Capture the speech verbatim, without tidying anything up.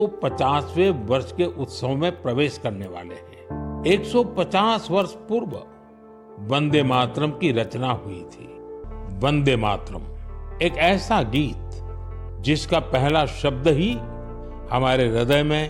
वो पचासवें वर्ष के उत्सव में प्रवेश करने वाले हैं। एक सौ पचास वर्ष पूर्व वंदे मातरम की रचना हुई थी। वंदे मातरम एक ऐसा गीत जिसका पहला शब्द ही हमारे हृदय में